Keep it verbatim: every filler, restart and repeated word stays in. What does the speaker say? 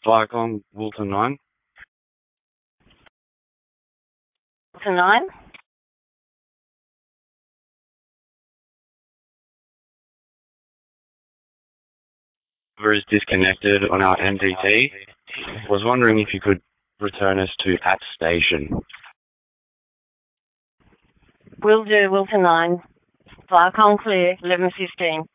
Viacom, Wilton nine. Wilton nine? Number is disconnected on our M D T. Was wondering if you could return us to at station. Will do, Wilton nine. Viacom clear, eleven fifteen.